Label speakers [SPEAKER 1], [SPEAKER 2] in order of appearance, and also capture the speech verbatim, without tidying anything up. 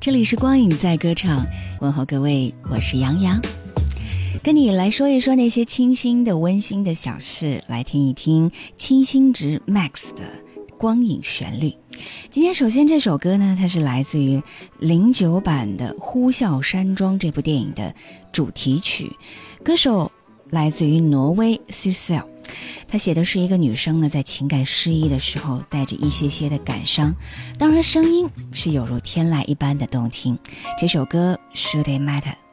[SPEAKER 1] 这里是光影在歌唱，问候各位，我是杨洋，跟你来说一说那些清新的温馨的小事，来听一听清新值 Max 的光影旋律。今天首先这首歌呢，它是来自于零九版的《呼啸山庄》这部电影的主题曲，歌手来自于挪威 Sissel。他写的是一个女生呢，在情感失意的时候带着一些些的感伤，当然声音是有如天籁一般的动听。这首歌 Should It Matter